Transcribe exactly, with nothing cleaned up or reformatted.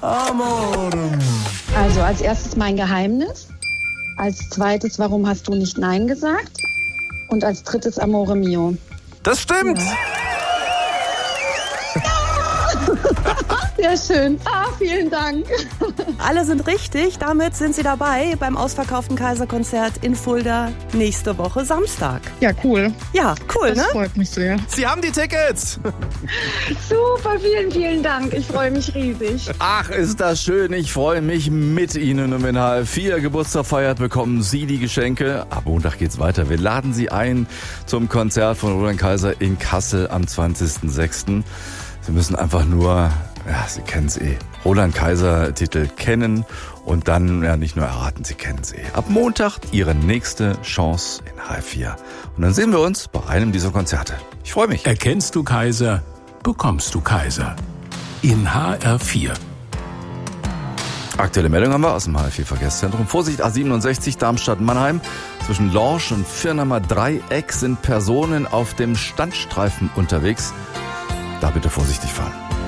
Amore. Also als erstes mein Geheimnis. Als zweites, warum hast du nicht Nein gesagt? Und als drittes Amore Mio. Das stimmt. Ja. Sehr schön. Ah, vielen Dank. Alle sind richtig. Damit sind Sie dabei beim ausverkauften Kaiser-Konzert in Fulda nächste Woche Samstag. Ja, cool. Ja, cool, das ne? Das freut mich sehr. Sie haben die Tickets. Super, vielen, vielen Dank. Ich freue mich riesig. Ach, ist das schön. Ich freue mich mit Ihnen. Und wenn H F vier Geburtstag feiert, bekommen Sie die Geschenke. Ab Montag geht's weiter. Wir laden Sie ein zum Konzert von Roland Kaiser in Kassel am zwanzigsten sechsten Sie müssen einfach nur, ja, Sie kennen es eh, Roland Kaiser Titel kennen und dann, ja, nicht nur erraten, Sie kennen es eh. Ab Montag Ihre nächste Chance in H F vier. Und dann sehen wir uns bei einem dieser Konzerte. Ich freue mich. Erkennst du Kaiser, bekommst du Kaiser. In H R vier. Aktuelle Meldung haben wir aus dem H F vier Verkehrszentrum. Vorsicht, A siebenundsechzig Darmstadt-Mannheim. Zwischen Lorsch und Firnheimer Dreieck sind Personen auf dem Standstreifen unterwegs. Da bitte vorsichtig fahren.